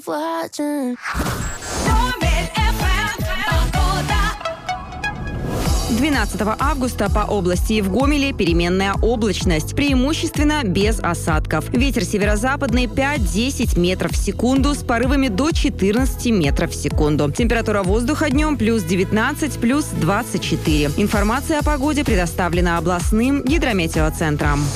watching. 12 августа по области и в Гомеле переменная облачность, преимущественно без осадков. Ветер северо-западный 5-10 метров в секунду с порывами до 14 метров в секунду. Температура воздуха днем плюс 19, плюс 24. Информация о погоде предоставлена областным гидрометеоцентром.